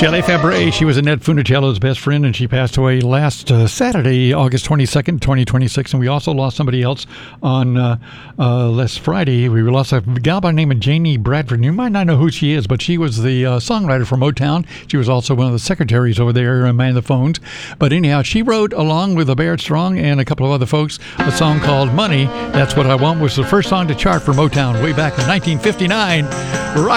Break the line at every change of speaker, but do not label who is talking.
Shelley Fabre, she was Annette Funicello's best friend, and she passed away last Saturday, August 22nd, 2026. And we also lost somebody else on last Friday. We lost a gal by the name of Janie Bradford. You might not know who she is, but she was the songwriter for Motown. She was also one of the secretaries over there and manned the phones. But anyhow, she wrote, along with Barrett Strong and a couple of other folks, a song called Money. That's What I Want was the first song to chart for Motown way back in 1959.